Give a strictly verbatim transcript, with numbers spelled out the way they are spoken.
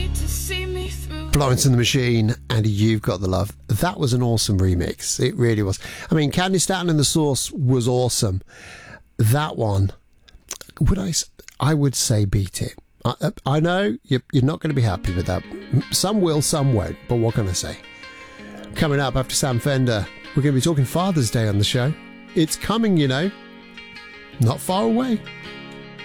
Florence and the Machine and You've Got the Love. That was an awesome remix. It really was. I mean, Candy Staton and the Source was awesome. That one, would I? I would say beat it. I, I know you're, you're not going to be happy with that. Some will, some won't. But what can I say? Coming up after Sam Fender, we're going to be talking Father's Day on the show. It's coming, you know. Not far away.